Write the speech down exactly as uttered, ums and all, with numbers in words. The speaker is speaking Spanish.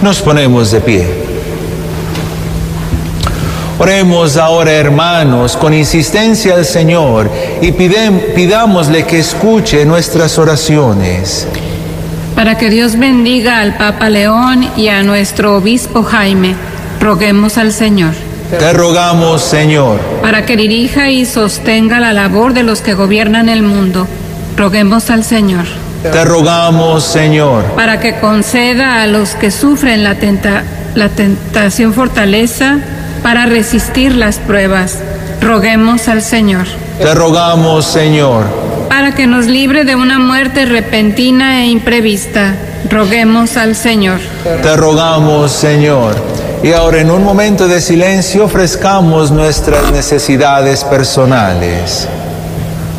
Nos ponemos de pie. Oremos ahora, hermanos, con insistencia al Señor y pidem, pidámosle que escuche nuestras oraciones. Para que Dios bendiga al Papa León y a nuestro obispo Jaime, roguemos al Señor. Te rogamos, Señor. Para que dirija y sostenga la labor de los que gobiernan el mundo, roguemos al Señor. Te rogamos, Señor. Para que conceda a los que sufren la, tenta, la tentación fortaleza para resistir las pruebas, roguemos al Señor. Te rogamos, Señor. Para que nos libre de una muerte repentina e imprevista, roguemos al Señor. Te rogamos, Señor. Y ahora, en un momento de silencio, ofrezcamos nuestras necesidades personales.